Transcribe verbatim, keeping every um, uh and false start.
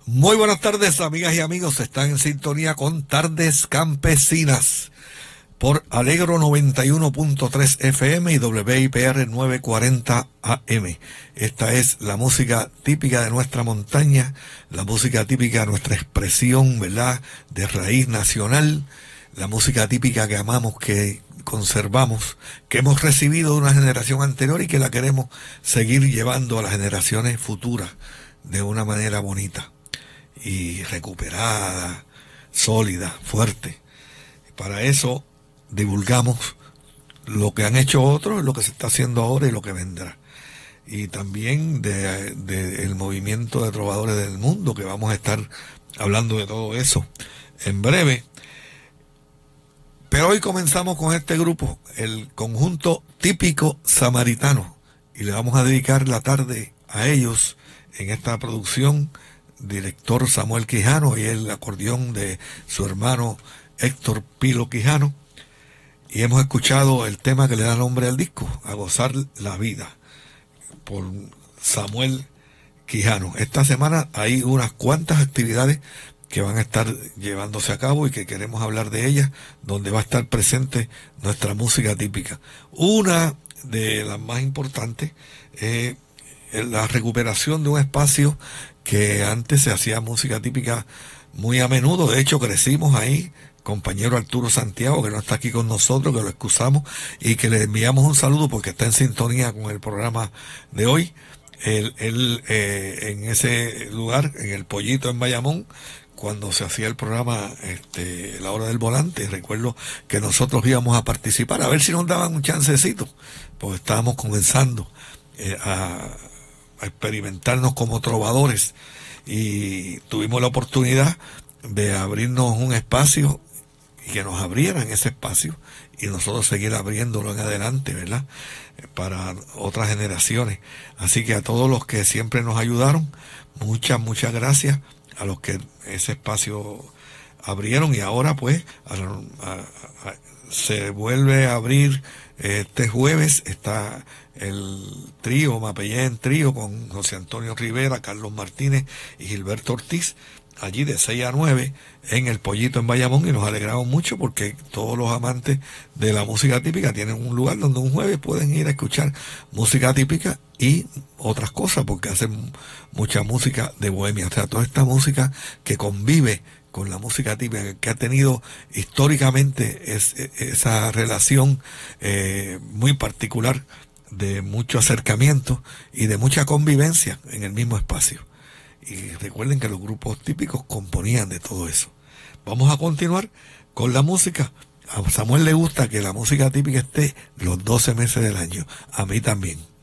Muy buenas tardes, amigas y amigos. Están en sintonía con Tardes Campesinas por Alegro noventa y uno punto tres F M y W I P R novecientos cuarenta A M. Esta es la música típica de nuestra montaña, la música típica de nuestra expresión, ¿verdad?, de raíz nacional, la música típica que amamos, que conservamos, que hemos recibido de una generación anterior y que la queremos seguir llevando a las generaciones futuras de una manera bonita y recuperada, sólida, fuerte. Para eso divulgamos lo que han hecho otros, lo que se está haciendo ahora y lo que vendrá. Y también de, de el movimiento de trovadores del mundo, que vamos a estar hablando de todo eso en breve. Pero hoy comenzamos con este grupo, el conjunto típico samaritano, y le vamos a dedicar la tarde a ellos en esta producción. Director Samuel Quijano y el acordeón de su hermano Héctor Pilo Quijano, y hemos escuchado el tema que le da nombre al disco, A Gozar la Vida, por Samuel Quijano. Esta semana hay unas cuantas actividades que van a estar llevándose a cabo y que queremos hablar de ellas, donde va a estar presente nuestra música típica. Una de las más importantes es la recuperación de un espacio que antes se hacía música típica muy a menudo. De hecho, crecimos ahí. Compañero Arturo Santiago, que no está aquí con nosotros, que lo excusamos y que le enviamos un saludo porque está en sintonía con el programa de hoy. Él, él eh, en ese lugar, en el Pollito en Bayamón, cuando se hacía el programa este, La Hora del Volante, recuerdo que nosotros íbamos a participar, a ver si nos daban un chancecito, porque estábamos comenzando eh, a, a experimentarnos como trovadores, y tuvimos la oportunidad de abrirnos un espacio y que nos abrieran ese espacio y nosotros seguir abriéndolo en adelante, ¿verdad?, para otras generaciones. Así que a todos los que siempre nos ayudaron, muchas, muchas gracias. A los que ese espacio abrieron, y ahora pues a, a, a, se vuelve a abrir. Este jueves está el trío Mapellén Trío con José Antonio Rivera, Carlos Martínez y Gilberto Ortiz, allí de seis a nueve en el Pollito en Bayamón, y nos alegramos mucho porque todos los amantes de la música típica tienen un lugar donde un jueves pueden ir a escuchar música típica y otras cosas, porque hacen mucha música de bohemia, o sea, toda esta música que convive con la música típica, que ha tenido históricamente es, esa relación eh, muy particular de mucho acercamiento y de mucha convivencia en el mismo espacio. Y recuerden que los grupos típicos componían de todo eso. Vamos a continuar con la música. A Samuel le gusta que la música típica esté los doce meses del año. A mí también.